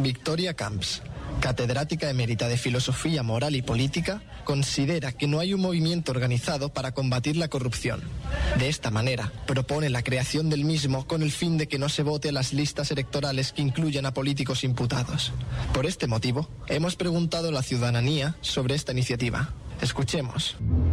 Victoria Camps, catedrática emérita de Filosofía Moral y Política, considera que no hay un movimiento organizado para combatir la corrupción. De esta manera, propone la creación del mismo con el fin de que no se vote a las listas electorales que incluyan a políticos imputados. Por este motivo, hemos preguntado a la ciudadanía sobre esta iniciativa. Escuchemos.